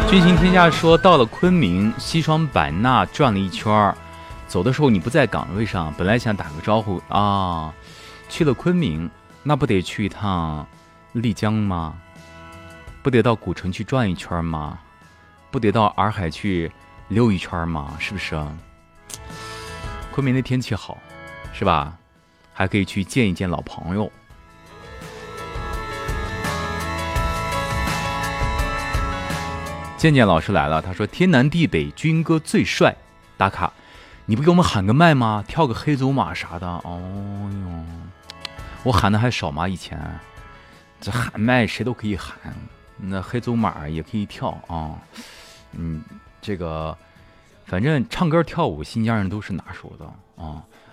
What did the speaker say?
军情天下说，到了昆明西双版纳转了一圈，走的时候你不在岗位上，本来想打个招呼啊，去了昆明，那不得去一趟丽江吗？不得到古城去转一圈吗？不得到洱海去溜一圈吗？是不是？昆明的天气好，是吧？还可以去见一见老朋友。健健老师来了，他说天南地北军哥最帅，打卡，你不给我们喊个麦吗？跳个黑走马啥的。哦哟，我喊的还少吗？以前这喊麦谁都可以喊，那黑走马也可以跳啊。这个反正唱歌跳舞新疆人都是拿手的啊。